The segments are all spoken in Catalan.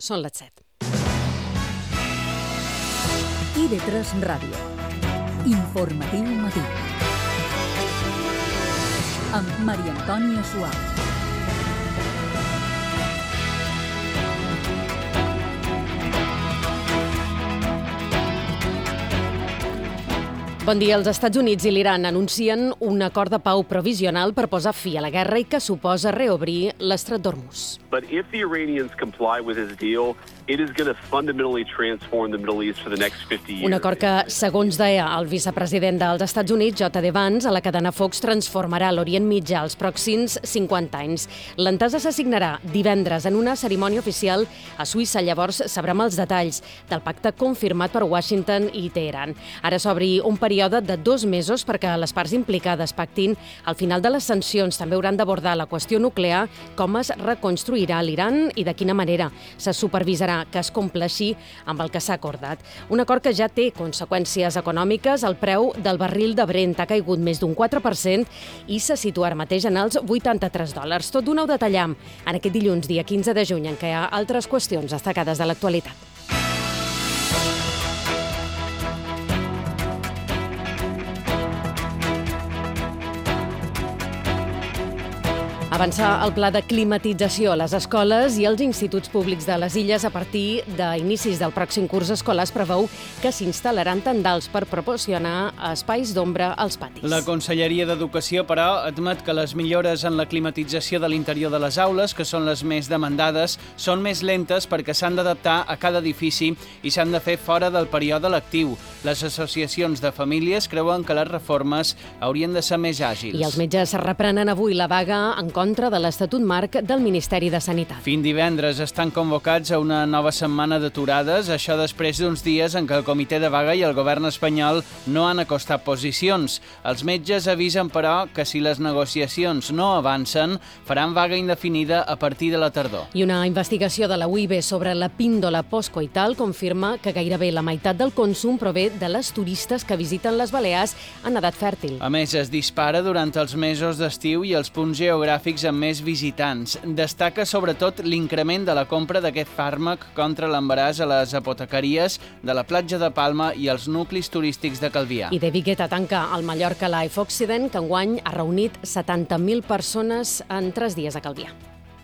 Són les 7. IB3 Ràdio. Informatiu matí. Amb Maria Antònia Suau. Bon dia. Els Estats Units i l'Iran anuncien un acord de pau provisional per posar fi a la guerra i que suposa reobrir l'estret d'Hormuz. But if the Iranians comply with his deal, it is going to fundamentally transform the Middle East for the next 50 years. Un acord que, segons deia el vicepresident dels Estats Units, J.D. Vance, a la cadena Fox transformarà l'Orient Mitjà els pròxims 50 anys. L'entesa s'assignarà divendres en una cerimònia oficial a Suïssa. Llavors sabrem els detalls del pacte confirmat per Washington i Teheran. Ara s'obri un període de 2 mesos perquè les parts implicades pactin al final de les sancions. També hauran d'abordar la qüestió nuclear, com es reconstruirà l'Iran i de quina manera se supervisarà que es compleixi amb el que s'ha acordat. Un acord que ja té conseqüències econòmiques. El preu del barril de Brent ha caigut més d'un 4% i se situa ara mateix en els $83. Tot d'una ho detallem en aquest dilluns, dia 15 de juny, en què hi ha altres qüestions destacades de l'actualitat. Avançar el pla de climatització a les escoles i els instituts públics de les illes a partir d'inicis del pròxim curs escolar. Es preveu que s'instal·laran tendals per proporcionar espais d'ombra als patis. La Conselleria d'Educació, però, admet que les millores en la climatització de l'interior de les aules, que són les més demandades, són més lentes perquè s'han d'adaptar a cada edifici i s'han de fer fora del període lectiu. Les associacions de famílies creuen que les reformes haurien de ser més àgils. I els metges reprenen avui la vaga en contra de l'Estatut Marc del Ministeri de Sanitat. Fins divendres estan convocats a una nova setmana d'aturades, això després d'uns dies en què el comitè de vaga i el govern espanyol no han acostat posicions. Els metges avisen, però, que si les negociacions no avancen, faran vaga indefinida a partir de la tardor. I una investigació de la UIB sobre la píndola postcoital confirma que gairebé la meitat del consum prové de les turistes que visiten les Balears en edat fèrtil. A més, es dispara durant els mesos d'estiu i els punts geogràfics amb més visitants. Destaca sobretot l'increment de la compra d'aquest fàrmac contra l'embaràs a les apotecaries de la platja de Palma i els nuclis turístics de Calvià. I David Guetta tanca el Mallorca Life Occident, que enguany ha reunit 70.000 persones en 3 dies a Calvià.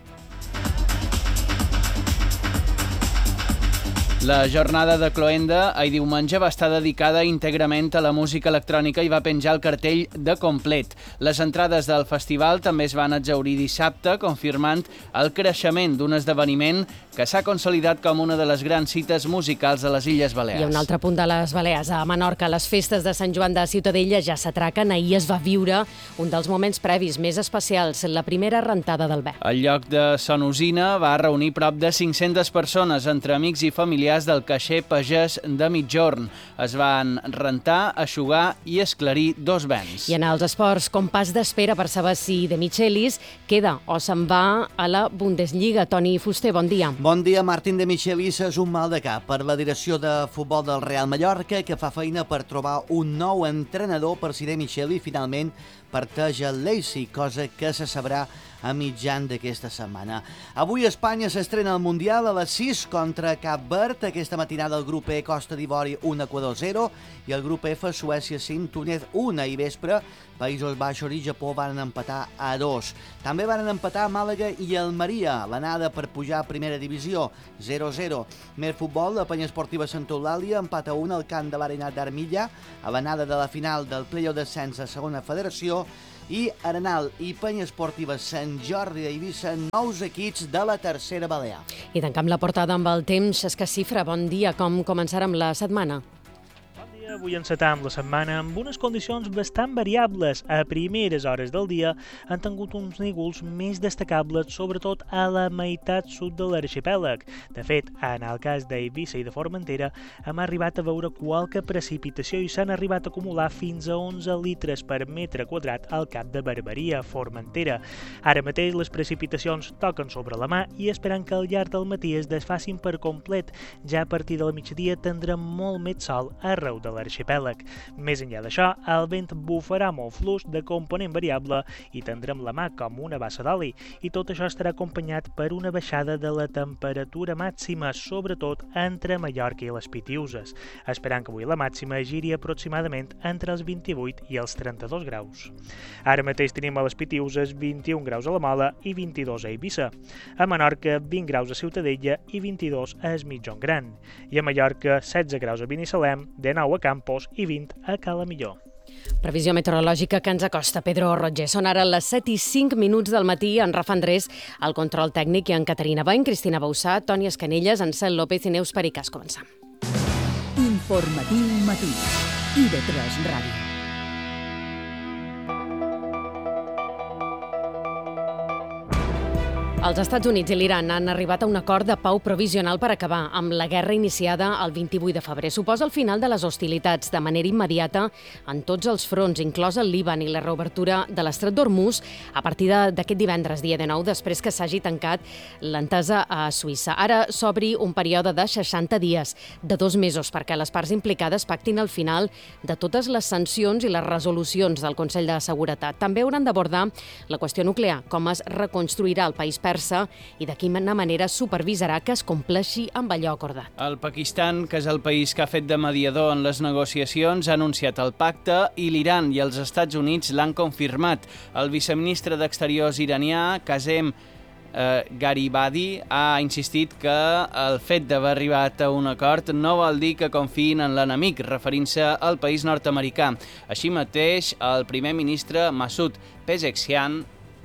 La jornada de Cloenda ahir diumenge va estar dedicada íntegrament a la música electrònica i va penjar el cartell de complet. Les entrades del festival també es van exhaurir dissabte, confirmant el creixement d'un esdeveniment que s'ha consolidat com una de les grans cites musicals de les Illes Balears. I un altre punt de les Balears, a Menorca, les festes de Sant Joan de Ciutadella ja s'atraquen. Ahir es va viure un dels moments previs més especials, la primera rentada del vi. El lloc de Son Usina va reunir prop de 500 persones, entre amics i familiars del caixer pagès de Migjorn. Es van rentar, eixugar i esclarir 2 vents. I en els esports, compàs d'espera per saber si De Michelis queda o se'n va a la Bundesliga. Toni Fuster, bon dia. Bon dia. Martín De Michelis és un mal de cap per la direcció de futbol del Real Mallorca, que fa feina per trobar un nou entrenador per si De Michelis finalment parteix el Leipzig, cosa que se sabrà a mitjan d'aquesta setmana. Avui Espanya s'estrena al Mundial a les 6 contra Cap Verd. Aquesta matinada el grup E Costa d'Ivori 1, Equador 0 i el grup F Suècia 5, Túnez 1. Ahir vespre Països Baixos i Japó van empatar a 2. També van empatar Màlaga i Almeria. L'anada per pujar a primera divisió 0-0. Més futbol, la Penya Esportiva Santa Eulàlia empat a 1 al camp de l'Arenat d'Armilla a l'anada de la final del play-off d'ascens a segona federació. I Arenal i Penya Esportiva Sant Jordi d'Eivissa, nous equips de la tercera balear. I tancam la portada amb el temps. És que Cifra, bon dia. Com començarem la setmana? Avui encetam la setmana amb unes condicions bastant variables. A primeres hores del dia han tingut uns núvols més destacables, sobretot a la meitat sud de l'arxipèlag. De fet, en el cas d'Eivissa i de Formentera, hem arribat a veure qualque precipitació i s'han arribat a acumular fins a 11 litres per metre quadrat al cap de Barberia, Formentera. Ara mateix les precipitacions toquen sobre la mà i esperant que al llarg del matí es desfacin per complet. Ja a partir de la migdia tindrem molt més sol arreu de l'arxipèlag. l'arxipèlag. Més enllà d'això, el vent bufarà molt fluix de component variable i tindrem la mà com una bassa d'oli, i tot això estarà acompanyat per una baixada de la temperatura màxima, sobretot entre Mallorca i les Pitiüses, esperant que avui la màxima giri aproximadament entre els 28 i els 32 graus. Ara mateix tenim a les Pitiüses 21 graus a la Mola i 22 a Eivissa. A Menorca, 20 graus a Ciutadella i 22 a Es Migjorn Gran. I a Mallorca, 16 graus a Binissalem, 19 a Campos i 20 a Cala Millor. Previsió meteorològica que ens acosta Pedro Roger. Són ara les 7:05 del matí. En Rafa Andrés, el control tècnic, i en Caterina Bain, Cristina Bausà, Toni Escanelles, Ansel López i Neus Pericàs. Comencem. Informatiu matí. IB3 Ràdio. Els Estats Units i l'Iran han arribat a un acord de pau provisional per acabar amb la guerra iniciada el 28 de febrer. Suposa el final de les hostilitats de manera immediata en tots els fronts, inclòs el Líban, i la reobertura de l'estret d'Hormuz a partir d'aquest divendres, dia 19, després que s'hagi tancat l'entesa a Suïssa. Ara s'obri un període de 60 dies, de 2 mesos, perquè les parts implicades pactin el final de totes les sancions i les resolucions del Consell de Seguretat. També hauran d'abordar la qüestió nuclear, com es reconstruirà el país persa i de quina manera supervisarà que es compleixi amb allò acordat. El Pakistan, que és el país que ha fet de mediador en les negociacions, ha anunciat el pacte i l'Iran i els Estats Units l'han confirmat. El viceministre d'Exteriors iranià, Qasem Gharibadi, ha insistit que el fet d'haver arribat a un acord no vol dir que confiïn en l'enemic, referint-se al país nord-americà. Així mateix, el primer ministre Masoud Pezeshkian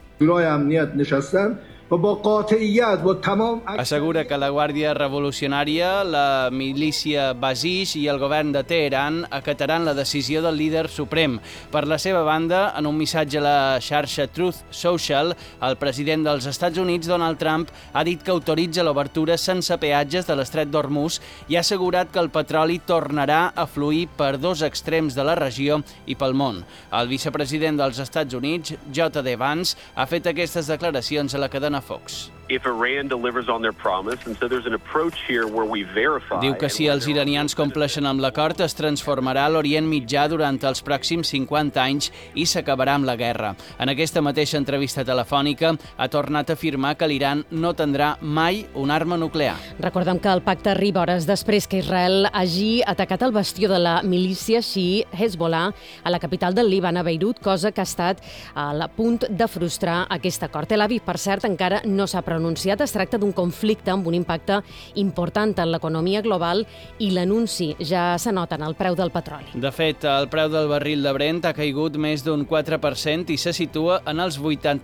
assegura que la Guàrdia Revolucionària, la milícia Basij i el govern de Teheran acataran la decisió del líder suprem. Per la seva banda, en un missatge a la xarxa Truth Social, el president dels Estats Units, Donald Trump, ha dit que autoritza l'obertura sense peatges de l'estret d'Hormuz i ha assegurat que el petroli tornarà a fluir per 2 extrems de la regió i pel món. El vicepresident dels Estats Units, J.D. Vance, ha fet aquestes declaracions a la cadena Fox. If Iran delivers on their promise, and so there's an approach here where we verify. Diu que si els iranians compleixen amb l'acord es transformarà l'Orient Mitjà durant els pròxims 50 anys i s'acabarà amb la guerra. En aquesta mateixa entrevista telefònica ha tornat a afirmar que l'Iran no tindrà mai una arma nuclear. Recordem que el pacte arriba hores després que Israel hagi atacat el bastió de la milícia xií Hezbollah a la capital del Líban, a Beirut, cosa que ha estat a punt de frustrar aquest acord. Tel Aviv, per cert, encara no s'ha pronunciat. Es tracta d'un conflicte amb un impacte important en l'economia global i l'anunci ja se nota en el preu del petroli. De fet, el preu del barril de Brent ha caigut més d'un 4% i se situa en els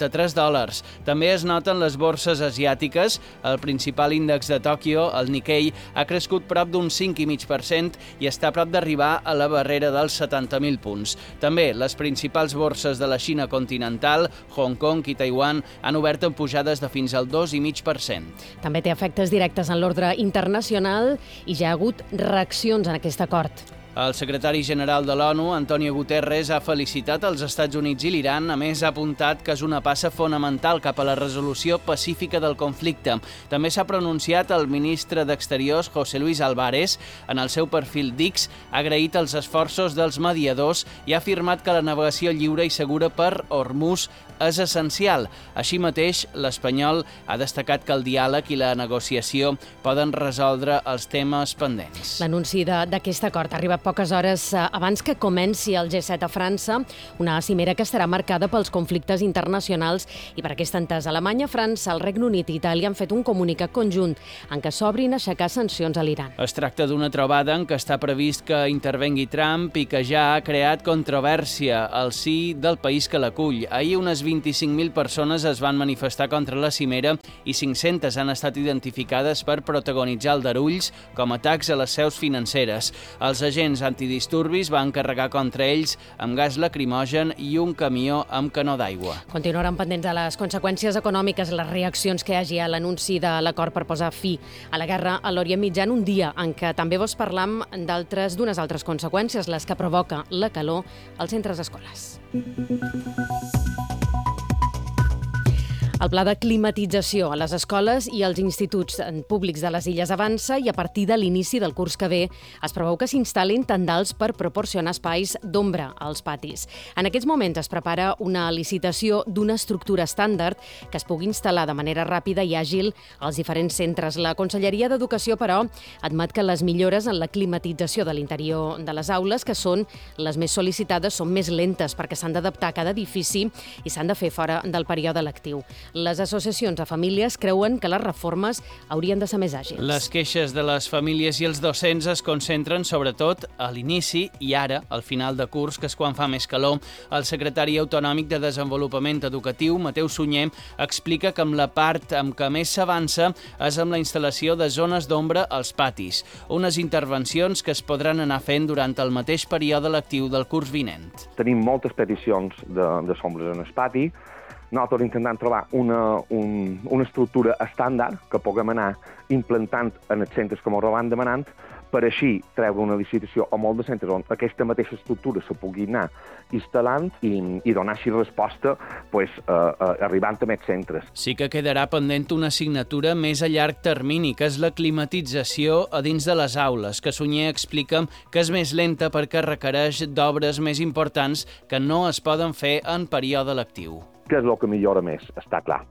$83. També es noten les borses asiàtiques. El principal índex de Tòquio, el Nikkei, ha crescut prop d'un 5,5% i està a prop d'arribar a la barrera dels 70.000 punts. També les principals borses de la Xina continental, Hong Kong i Taiwan, han obert en pujades de fins al 2,5%. També té efectes directes en l'ordre internacional i ja ha hagut reaccions en aquest acord. El secretari general de l'ONU, Antonio Guterres, ha felicitat els Estats Units i l'Iran. A més, ha apuntat que és una passa fonamental cap a la resolució pacífica del conflicte. També s'ha pronunciat el ministre d'Exteriors, José Luis Álvarez. En el seu perfil d'X ha agraït els esforços dels mediadors i ha afirmat que la navegació lliure i segura per Hormuz és essencial. Així mateix, l'espanyol ha destacat que el diàleg i la negociació poden resoldre els temes pendents. L'anunci d'aquest acord arriba poques hores abans que comenci el G7 a França, una cimera que estarà marcada pels conflictes internacionals i per aquesta entesa. Alemanya, França, el Regne Unit i Itàlia han fet un comunicat conjunt en què s'obrin a aixecar sancions a l'Iran. Es tracta d'una trobada en què està previst que intervengui Trump i que ja ha creat controvèrsia al si del país que l'acull. Ahir unes 25.000 persones es van manifestar contra la cimera i 500 han estat identificades per protagonitzar aldarulls com atacs a les seus financeres. Els agents antidisturbis van carregar contra ells amb gas lacrimogen i un camió amb canó d'aigua. Continuaran pendents de les conseqüències econòmiques i les reaccions que hi hagi a l'anunci de l'acord per posar fi a la guerra a l'Orient Mitjà, en un dia en què també vos parlam d'unes altres conseqüències, les que provoca la calor als centres escolars. El pla de climatització a les escoles i als instituts públics de les Illes avança i a partir de l'inici del curs que ve es preveu que s'instal·lin tendals per proporcionar espais d'ombra als patis. En aquests moments es prepara una licitació d'una estructura estàndard que es pugui instal·lar de manera ràpida i àgil als diferents centres. La Conselleria d'Educació, però, admet que les millores en la climatització de l'interior de les aules, que són les més sol·licitades, són més lentes perquè s'han d'adaptar a cada edifici i s'han de fer fora del període lectiu. Les associacions de famílies creuen que les reformes haurien de ser més àgils. Les queixes de les famílies i els docents es concentren sobretot a l'inici i ara, al final de curs, que és quan fa més calor. El secretari autonòmic de Desenvolupament Educatiu, Mateu Sunyer, explica que amb la part amb què més s'avança és amb la instal·lació de zones d'ombra als patis, unes intervencions que es podran anar fent durant el mateix període lectiu del curs vinent. Tenim moltes peticions de sombres en el pati. Nosaltres intentant trobar una estructura estàndard que puguem anar implantant en els centres que ens van demanant per així treure una licitació a molts de centres on aquesta mateixa estructura se pugui anar instal·lant i donar així resposta arribant a més centres. Sí que quedarà pendent una assignatura més a llarg termini, que és la climatització a dins de les aules, que Sunyer explica que és més lenta perquè requereix d'obres més importants que no es poden fer en període lectiu. Què és el que millora més? Està clar.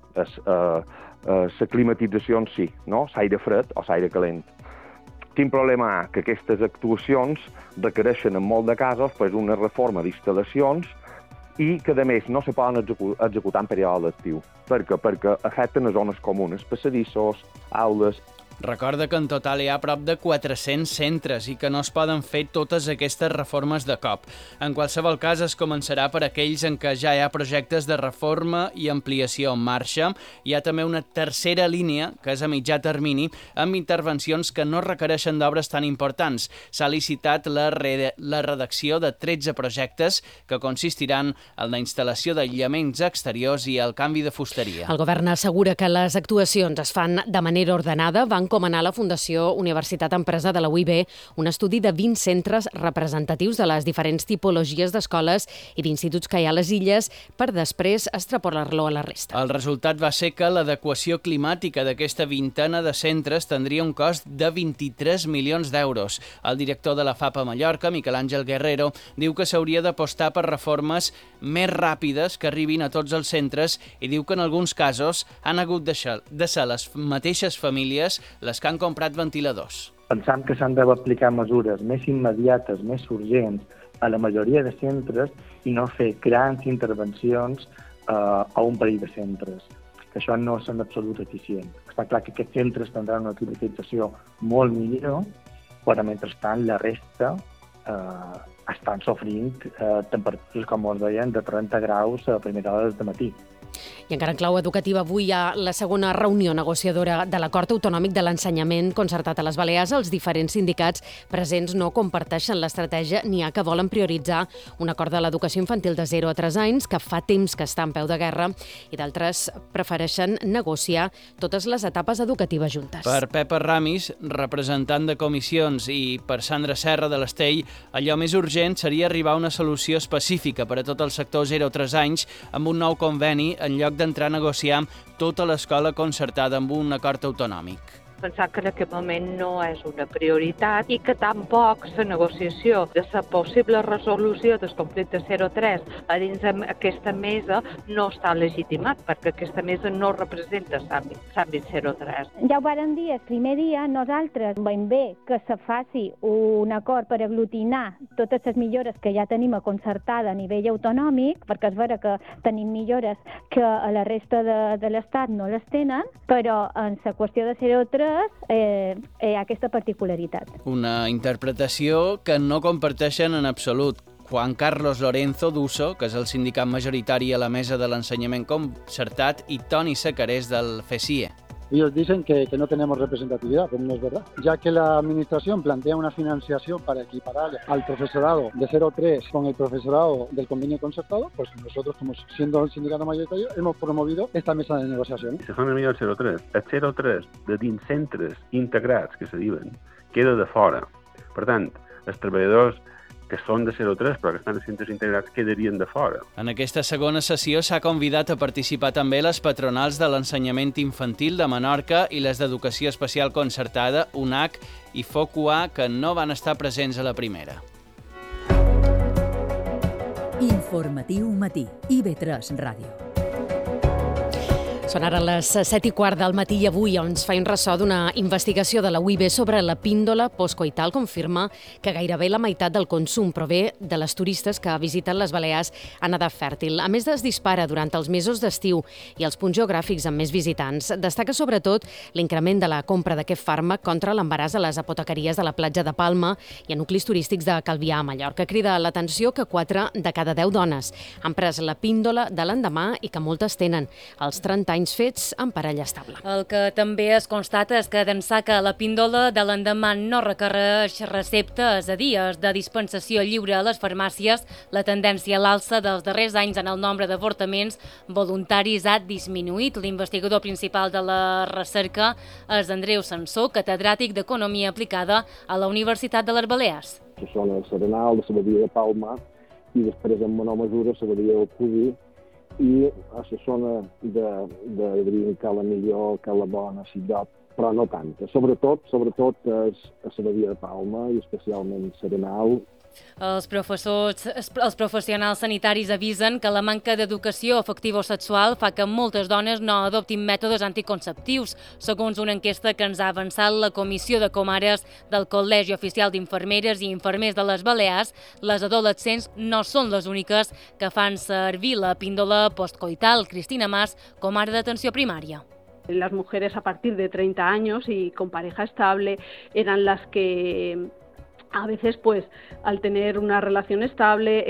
La climatització en si, no? L'aire fred o l'aire calent. Quin problema hi ha? Que aquestes actuacions requereixen en molt de casos una reforma d'instal·lacions i que, a més, no se poden executar en període lectiu. Perquè afecten les zones comunes, passadissos, aules. Recorda que en total hi ha prop de 400 centres i que no es poden fer totes aquestes reformes de cop. En qualsevol cas, es començarà per aquells en què ja hi ha projectes de reforma i ampliació en marxa. Hi ha també una tercera línia, que és a mitjà termini, amb intervencions que no requereixen d'obres tan importants. S'ha licitat la redacció de 13 projectes que consistiran en la instal·lació d'aïllaments exteriors i el canvi de fusteria. El govern assegura que les actuacions es fan de manera ordenada. Van encomanar a la Fundació Universitat Empresa de la UIB un estudi de 20 centres representatius de les diferents tipologies d'escoles i d'instituts que hi ha a les illes per després extrapolar-lo a la resta. El resultat va ser que l'adequació climàtica d'aquesta vintena de centres tindria un cost de 23 milions d'euros. El director de la FAP a Mallorca, Miquel Àngel Guerrero, diu que s'hauria d'apostar per reformes més ràpides que arribin a tots els centres i diu que en alguns casos han hagut de ser les mateixes famílies les que han comprat ventiladors. Pensam que s'han d'aplicar mesures més immediates, més urgents a la majoria de centres i no fer grans intervencions a un parell de centres. Que això no és en absolut eficient. Està clar que aquests centres tindran una climatització molt millor, però mentrestant la resta estan sofrint temperatures, com us deien, de 30 graus a primera hora del matí. I encara en clau educativa, avui hi ha la segona reunió negociadora de l'Acord Autonòmic de l'Ensenyament concertat a les Balears. Els diferents sindicats presents no comparteixen l'estratègia ni ha que volen prioritzar un acord de l'educació infantil de 0 a 3 anys que fa temps que està en peu de guerra i d'altres prefereixen negociar totes les etapes educatives juntes. Per Pepa Ramis, representant de comissions, i per Sandra Serra de l'Estell, allò més urgent seria arribar a una solució específica per a tot el sector 0 a 3 anys amb un nou conveni en lloc d'entrar a negociar tota l'escola concertada amb un acord autonòmic. Pensar que en aquest moment no és una prioritat i que tampoc la negociació de la possible resolució del conflicte 0-3 a dins d'aquesta mesa no està legitimat, perquè aquesta mesa no representa l'àmbit 0-3. Ja ho vàrem dir el primer dia, nosaltres veiem bé que se faci un acord per aglutinar totes les millores que ja tenim a concertada a nivell autonòmic, perquè és vera que tenim millores que a la resta de l'Estat no les tenen, però en la qüestió de 0-3 hi ha aquesta particularitat. Una interpretació que no comparteixen en absolut. Juan Carlos Lorenzo d'Uso, que és el sindicat majoritari a la mesa de l'ensenyament concertat, i Toni Sacarés del FESIE. Ellos dicen que no tenemos representatividad, pero no es verdad, ya que la administración plantea una financiación para equiparar al profesorado de 0-3 con el profesorado del convenio concertado, pues nosotros, como siendo el sindicato mayoritario, hemos promovido esta mesa de negociación. Se fa una mica el 0-3. El 0-3 de dins centres integrats, que se diuen, queda de fora. Per tant, els treballadors que són de 0-3 però que estan a centres integrats quedarien de fora. En aquesta segona sessió s'ha convidat a participar també les patronals de l'ensenyament infantil de Menorca i les d'Educació Especial Concertada, UNAC i FOCUA, que no van estar presents a la primera. Informatiu matí, IB3 Ràdio. Són ara les 7:15 del matí i avui ens fa un ressò d'una investigació de la UIB sobre la píndola postcoital confirma que gairebé la meitat del consum prové de les turistes que visiten les Balears en edat fèrtil. A més, es dispara durant els mesos d'estiu i els punts geogràfics amb més visitants. Destaca sobretot l'increment de la compra d'aquest fàrmac contra l'embaràs a les apotecaries de la platja de Palma i a nuclis turístics de Calvià, a Mallorca. Crida l'atenció que 4 de cada 10 dones han pres la píndola de l'endemà i que moltes tenen els 30 anys fets en parella estable. El que també es constata és que d'ençà que la píndola de l'endemà no requereix recepta, és a dir, és de dispensació lliure a les farmàcies, la tendència a l'alça dels darrers anys en el nombre d'avortaments voluntaris ha disminuït. L'investigador principal de la recerca és Andreu Sansó, catedràtic d'Economia Aplicada a la Universitat de les Balears. La zona del Serenal, de la Badia de Palma i després en menor mesura la Badia del Codí i a la zona de Brin, Cala Millor, Cala Bona, Sillot, però no tanta. Sobretot és a la Badia de Palma i especialment Serenal. Els professionals sanitaris avisen que la manca d'educació afectivo-sexual fa que moltes dones no adoptin mètodes anticonceptius. Segons una enquesta que ens ha avançat la Comissió de Comares del Col·legi Oficial d'Infermeres i Infermers de les Balears, les adolescents no són les úniques que fan servir la píndola postcoital. Cristina Mas, comare d'atenció primària. Las mujeres a partir de 30 años y con pareja estable eran las que a veces, pues, al tener una relación estable,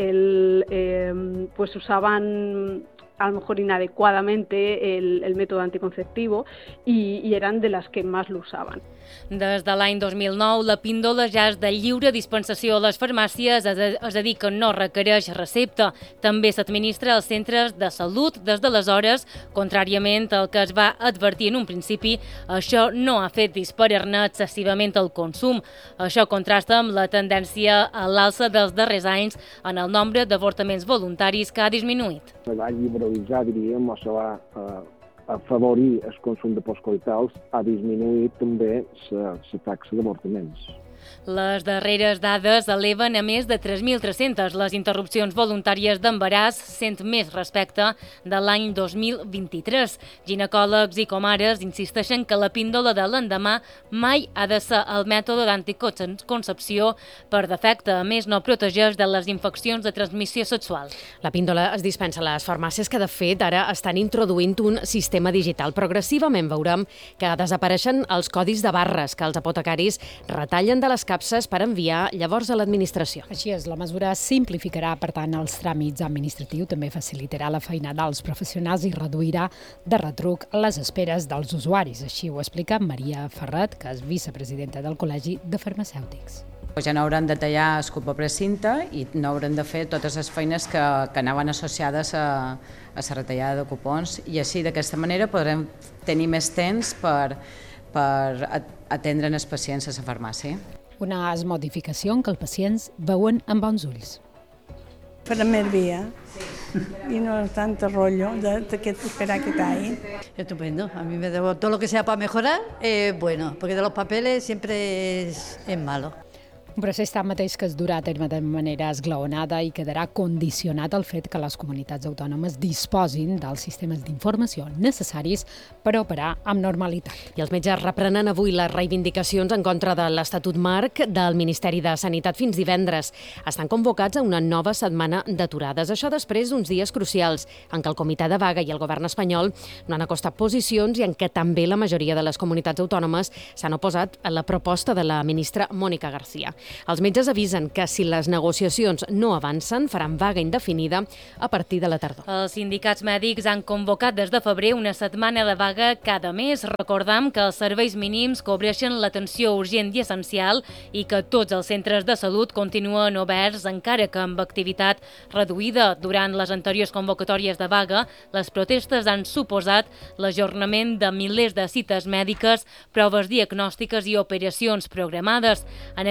pues usaban a lo mejor inadecuadamente el método anticonceptivo y eran de las que más lo usaban. Des de l'any 2009, la píndola ja és de lliure dispensació a les farmàcies, és a dir, que no requereix recepta. També s'administra als centres de salut. Des d'aleshores, contràriament al que es va advertir en un principi, això no ha fet disparar-ne excessivament el consum. Això contrasta amb la tendència a l'alça dels darrers anys en el nombre d'avortaments voluntaris que ha disminuït. Se va liberalitzar, diríem, o se va afavorir el consum de postcoitals, ha disminuït també la taxa d'avortaments. Les darreres dades eleven a més de 3.300 les interrupcions voluntàries d'embaràs, sent més respecte de l'any 2023. Ginecòlegs i comares insisteixen que la píndola de l'endemà mai ha de ser el mètode d'anticoncepció per defecte. A més, no protegeix de les infeccions de transmissió sexual. La píndola es dispensa a les farmàcies que, de fet, ara estan introduint un sistema digital. Progressivament veurem que desapareixen els codis de barres que els apotecaris retallen de les capses per enviar llavors a l'administració. Així és, la mesura simplificarà, per tant, els tràmits administratius, també facilitarà la feina dels professionals i reduirà de retruc les esperes dels usuaris. Així ho explica Maria Ferret, que és vicepresidenta del Col·legi de Farmacèutics. Ja no hauran de tallar el cupó precinte i no hauran de fer totes les feines que anaven associades a la retallada de cupons i així d'aquesta manera podrem tenir més temps per atendre els pacients a la farmàcia. Una modificació que els pacients veuen amb bons ulls. Para más vía y no tanto rollo de que esperar que cae. Estupendo, a mí me debo todo lo que sea para mejorar, bueno, porque de los papeles siempre es malo. Un procés tanmateix que es durà a terme de manera esglaonada i quedarà condicionat al fet que les comunitats autònomes disposin dels sistemes d'informació necessaris per operar amb normalitat. I els metges reprenen avui les reivindicacions en contra de l'Estatut Marc del Ministeri de Sanitat fins divendres. Estan convocats a una nova setmana d'aturades. Això després d'uns dies crucials en què el Comitè de Vaga i el govern espanyol no han acostat posicions i en què també la majoria de les comunitats autònomes s'han oposat a la proposta de la ministra Mònica García. Els metges avisen que si les negociacions no avancen, faran vaga indefinida a partir de la tardor. Els sindicats mèdics han convocat des de febrer una setmana de vaga cada mes. Recordem que els serveis mínims cobreixen l'atenció urgent i essencial i que tots els centres de salut continuen oberts, encara que amb activitat reduïda. Durant les anteriors convocatòries de vaga, les protestes han suposat l'ajornament de milers de cites mèdiques, proves diagnòstiques i operacions programades. En aquests moments,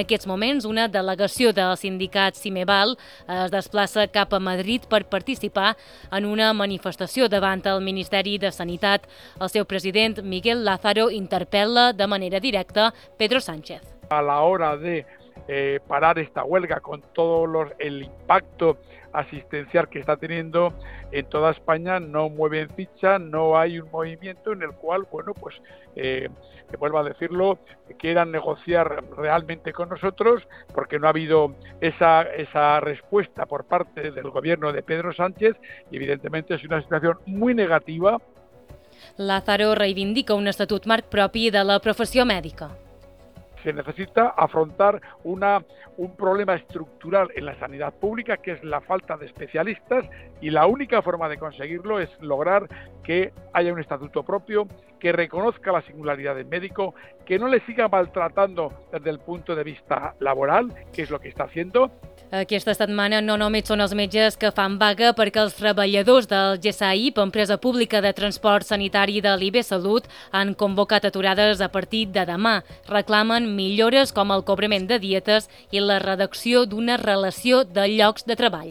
moments, una delegació del sindicat Cimeval es desplaça cap a Madrid per participar en una manifestació davant el Ministeri de Sanitat. El seu president, Miguel Lázaro, interpel·la de manera directa Pedro Sánchez. A la hora de parar esta huelga con todo el impacto asistencial que está teniendo en toda España, no mueven ficha, no hay un movimiento en el cual, vuelvo a decirlo, quieran negociar realmente con nosotros, porque no ha habido esa respuesta por parte del gobierno de Pedro Sánchez y evidentemente es una situación muy negativa. Lázaro reivindica un estatut marc propi de la professió mèdica. Se necesita afrontar un problema estructural en la sanidad pública, que es la falta de especialistas, y la única forma de conseguirlo es lograr que haya un estatuto propio, que reconozca la singularidad del médico, que no le siga maltratando desde el punto de vista laboral, que es lo que está haciendo. Aquesta setmana no només són els metges que fan vaga perquè els treballadors del GSAIP, empresa pública de transport sanitari de l'IB Salut, han convocat aturades a partir de demà. Reclamen millores com el cobrament de dietes i la redacció d'una relació de llocs de treball.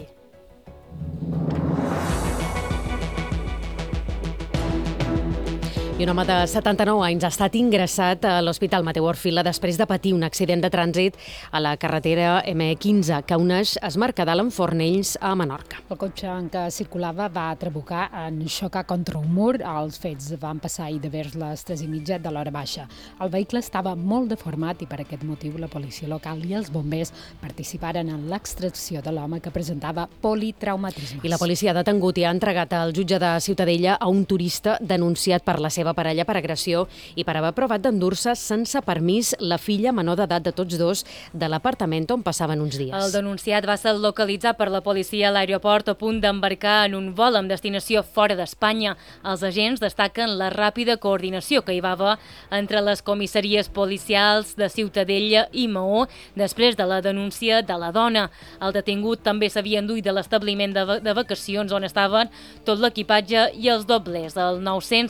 I un home de 79 anys ha estat ingressat a l'Hospital Mateu Orfila després de patir un accident de trànsit a la carretera M15 que uneix Es Mercadal amb Fornells a Menorca. El cotxe en què circulava va trabucar en xocar contra un mur. Els fets van passar ahir de vers les 3:30 de l'hora baixa. El vehicle estava molt deformat i per aquest motiu la policia local i els bombers participaren en l'extracció de l'home que presentava politraumatismes. I la policia ha detengut i ha entregat al jutge de Ciutadella a un turista denunciat per la seva parella per agressió i per haver provat d'endur-se sense permís la filla menor d'edat de tots dos de l'apartament on passaven uns dies. El denunciat va ser localitzat per la policia a l'aeroport a punt d'embarcar en un vol amb destinació fora d'Espanya. Els agents destaquen la ràpida coordinació que hi va haver entre les comissaries policials de Ciutadella i Maó després de la denúncia de la dona. El detingut també s'havia enduit de l'establiment de vacacions on estaven tot l'equipatge i els doblers. El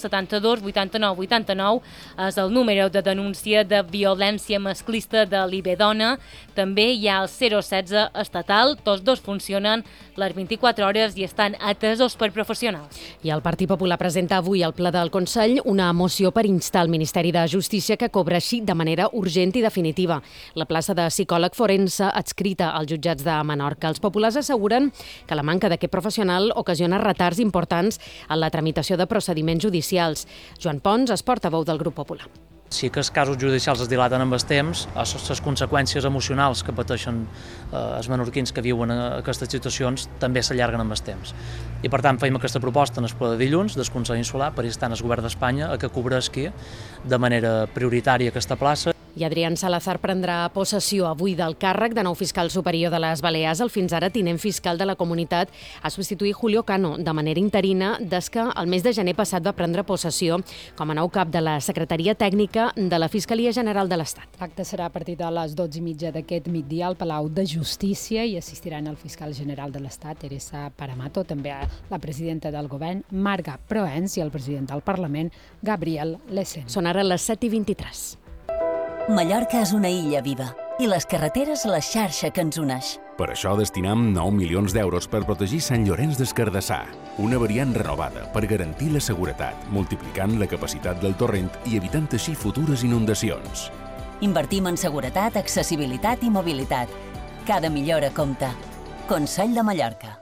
972 89 89 és el número de denúncia de violència masclista de l'IB-Dona. També hi ha el 016 estatal, tots dos funcionen les 24 hores i estan atesos per professionals. I el Partit Popular presenta avui al ple del Consell una moció per instar el Ministeri de Justícia que cobreixi de manera urgent i definitiva la plaça de psicòleg forense adscrita als jutjats de Menorca. Els populars asseguren que la manca d'aquest professional ocasiona retards importants en la tramitació de procediments judicials. Joan Pons és portaveu del Grup Popular. Si que els casos judicials es dilaten amb el temps, les conseqüències emocionals que pateixen els menorquins que viuen aquestes situacions també s'allarguen amb el temps. I per tant, feim aquesta proposta en el ple de dilluns del Consell Insular per instar el Govern d'Espanya a que cobreixi de manera prioritària aquesta plaça. I Adrián Salazar prendrà possessió avui del càrrec de nou fiscal superior de les Balears. El fins ara tinent fiscal de la comunitat ha substituït Julio Cano de manera interina des que el mes de gener passat va prendre possessió com a nou cap de la Secretaria Tècnica de la Fiscalia General de l'Estat. L'acte serà a partir de les 12:30 d'aquest migdia al Palau de Justícia i assistiran el fiscal general de l'Estat, Teresa Paramato, també la presidenta del govern, Marga Proens, i el president del Parlament, Gabriel Lesen. Són ara les 7:23. Mallorca és una illa viva i les carreteres la xarxa que ens uneix. Per això destinem 9 milions d'euros per protegir Sant Llorenç des Cardassar, una variant renovada per garantir la seguretat, multiplicant la capacitat del torrent i evitant així futures inundacions. Invertim en seguretat, accessibilitat i mobilitat. Cada millora compta. Consell de Mallorca.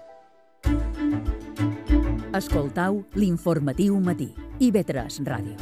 Escoltau l'informatiu matí. IB3 Ràdio.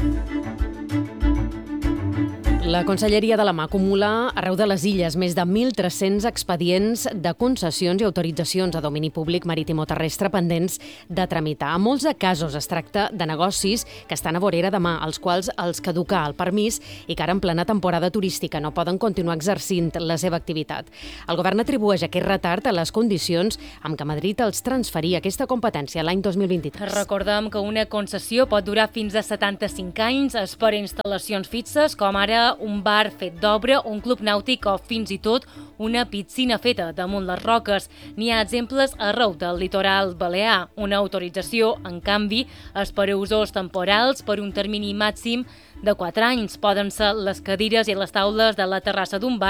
La Conselleria de la Mà acumula arreu de les illes més de 1.300 expedients de concessions i autoritzacions a domini públic marítim o terrestre pendents de tramitar. En molts de casos es tracta de negocis que estan a vorera de mà, als quals els caduca el permís i que ara en plena temporada turística no poden continuar exercint la seva activitat. El govern atribueix aquest retard a les condicions amb què Madrid els transferia aquesta competència l'any 2023. Recordem que una concessió pot durar fins a 75 anys, es per instal·lacions fixes, com ara un bar fet d'obra, un club nàutic o fins i tot una piscina feta damunt les roques. N'hi ha exemples arreu del litoral balear. Una autorització, en canvi, és per a usos temporals per un termini màxim de 4 anys. Poden ser les cadires i les taules de la terrassa d'un bar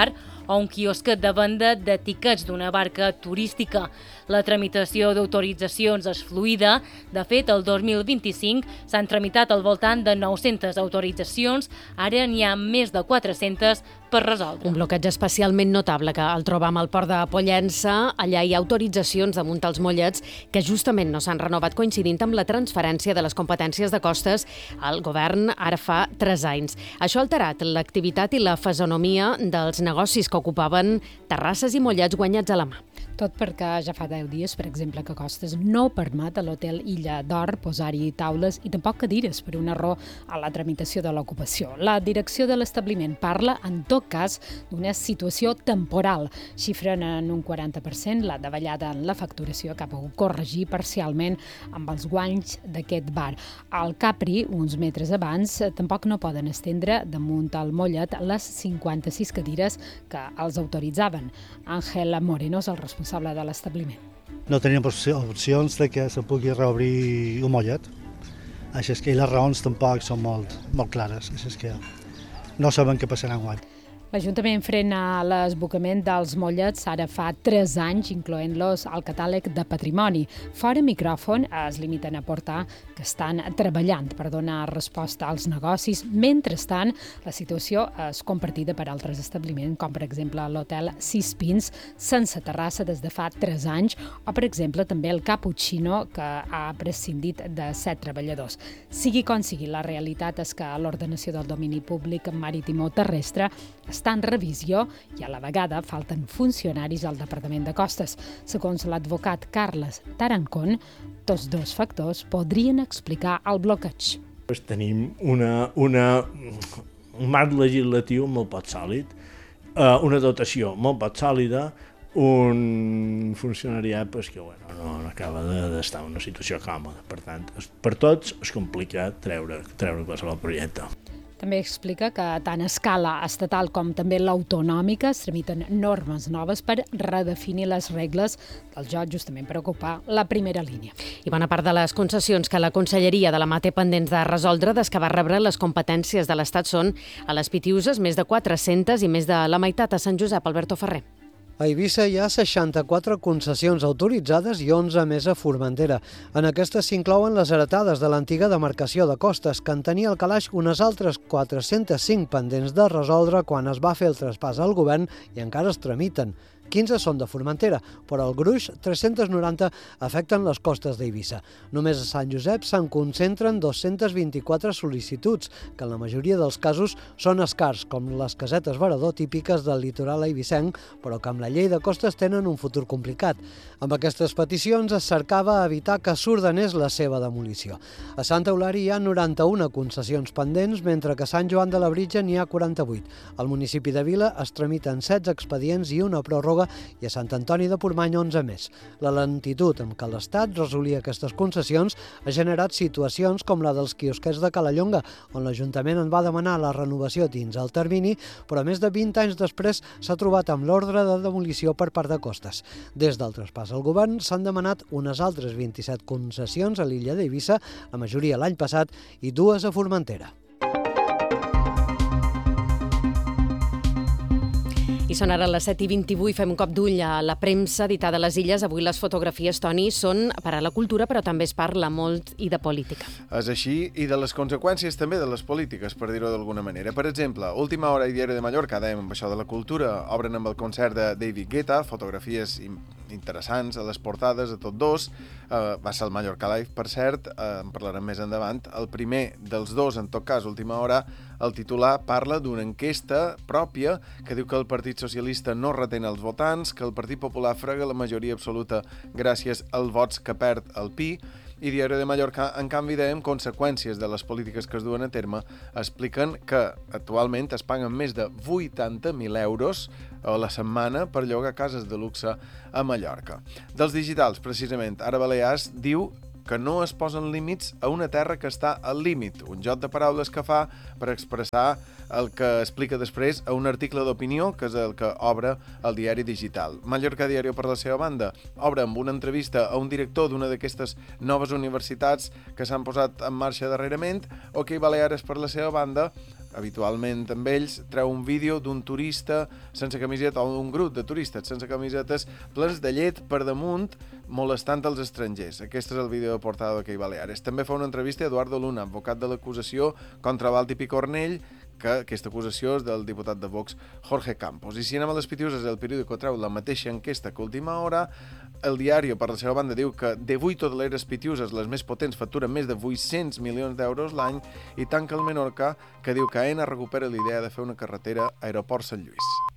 o un quiosc de venda de tiquets d'una barca turística. La tramitació d'autoritzacions és fluida. De fet, el 2025 s'han tramitat al voltant de 900 autoritzacions, ara n'hi ha més de 400 per resoldre. Un bloqueig especialment notable que el trobam al port de Pollença. Allà hi ha autoritzacions de muntar els mollets que justament no s'han renovat, coincidint amb la transferència de les competències de costes al govern ara fa 3 anys. Això ha alterat l'activitat i la fisonomia dels negocis que ocupaven terrasses i mollets guanyats a la mà. Tot perquè ja fa 10 dies, per exemple, que Costes no permet a l'hotel Illa d'Or posar-hi taules i tampoc cadires per un error a la tramitació de l'ocupació. La direcció de l'establiment parla, en tot cas, d'una situació temporal. Xifren en un 40% la davallada en la facturació que ha pogut corregir parcialment amb els guanys d'aquest bar. Al Capri, uns metres abans, tampoc no poden estendre damunt el mollet les 56 cadires que els autoritzaven. Àngel Moreno és el responsable de l'establiment. No teníem opcions de que se pugui reobrir un mollet. Així és que les raons tampoc són molt clares. Així és que no sabem què passarà enguany. L'Ajuntament frena l'esbocament dels mollets ara fa 3 anys, incloent-los al catàleg de patrimoni. Fora micròfon es limiten a aportar que estan treballant per donar resposta als negocis. Mentrestant, la situació és compartida per altres establiments, com per exemple l'hotel Sis Pins, sense terrassa des de fa 3 anys, o per exemple també el Cappuccino, que ha prescindit de 7 treballadors. Sigui com sigui, la realitat és que l'ordenació del domini públic marítim o terrestre està en revisió i a la vegada falten funcionaris al Departament de Costes. Segons l'advocat Carles Tarancón, tots 2 factors podrien explicar el bloqueig. Tenim un marc legislatiu molt poc sòlid, una dotació molt poc sòlida, un funcionariat que no acaba d'estar en una situació còmoda. Per tant, per tots és complicat treure qualsevol projecte. També explica que tant a escala estatal com també l'autonòmica es tramiten normes noves per redefinir les regles del joc justament per ocupar la primera línia. I bona part de les concessions que la Conselleria de la Mà té pendents de resoldre des que va rebre les competències de l'Estat són a les Pitiuses, més de 400 i més de la meitat a Sant Josep. Alberto Ferrer. A Eivissa hi ha 64 concessions autoritzades i 11 més a Formentera. En aquestes s'inclouen les heretades de l'antiga demarcació de Costes, que en tenia al calaix unes altres 405 pendents de resoldre quan es va fer el traspàs al govern i encara es tramiten. 15 són de Formentera, però el gruix, 390, afecten les costes d'Eivissa. Només a Sant Josep se'n concentren 224 sol·licituds, que en la majoria dels casos són escars, com les casetes varador típiques del litoral eivissenc, però que amb la llei de costes tenen un futur complicat. Amb aquestes peticions es cercava evitar que s'ordenés la seva demolició. A Santa Eulària hi ha 91 concessions pendents, mentre que a Sant Joan de Labritja n'hi ha 48. Al municipi de Vila es tramiten 16 expedients i una pròrroga i a Sant Antoni de Portmany 11 més. La lentitud amb què l'Estat resolia aquestes concessions ha generat situacions com la dels quiosquets de Calallonga, on l'Ajuntament en va demanar la renovació dins el termini, però més de 20 anys després s'ha trobat amb l'ordre de demolició per part de Costes. Des del traspàs al govern s'han demanat unes altres 27 concessions a l'illa d'Eivissa, la majoria l'any passat, i 2 a Formentera. I són ara les 7:28, fem un cop d'ull a la premsa editada a les Illes. Avui les fotografies, Toni, són per a la cultura, però també es parla molt i de política. És així, i de les conseqüències també de les polítiques, per dir-ho d'alguna manera. Per exemple, Última Hora i Diari de Mallorca, dèiem amb això de la cultura, obren amb el concert de David Guetta, fotografies interessants a les portades de tots dos. Va ser el Mallorca Live, per cert, en parlarem més endavant. El primer dels dos, en tot cas, Última Hora, el titular parla d'una enquesta pròpia que diu que el Partit Socialista no retén els votants, que el Partit Popular frega la majoria absoluta gràcies als vots que perd el PI, i Diari de Mallorca, en canvi, dèiem conseqüències de les polítiques que es duen a terme, expliquen que actualment es paguen més de 80.000 euros a la setmana per llogar cases de luxe a Mallorca. Dels digitals, precisament, Ara Balears diu que no es posen límits a una terra que està al límit, un joc de paraules que fa per expressar el que explica després a un article d'opinió, que és el que obre el diari digital. Mallorca Diario, per la seva banda, obre amb una entrevista a un director d'una d'aquestes noves universitats que s'han posat en marxa darrerament. OK Baleares, per la seva banda, habitualment amb ells, treu un vídeo d'un turista sense camiseta, o d'un grup de turistes sense camisetes, plens de llet per damunt, molestant els estrangers. Aquest és el vídeo de portada d'Hockey Baleares. També fa una entrevista a Eduardo Luna, advocat de l'acusació contra Balti Picornell, que aquesta acusació és del diputat de Vox Jorge Campos. I si anem a les Pitiuses, el periòdico treu la mateixa enquesta que Última Hora. El diari, per la seva banda, diu que de 8 hoteleres pitiuses, les més potents, facturen més de 800 milions d'euros l'any, i tanca el Menorca, que diu que AENA recupera l'idea de fer una carretera Aeroport Sant Lluís.